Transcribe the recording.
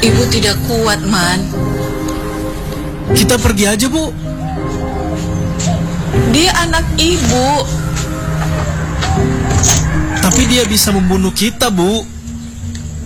Ibu tidak kuat, Man. Kita pergi aja, Bu. Dia anak ibu. Tapi dia bisa membunuh kita, Bu.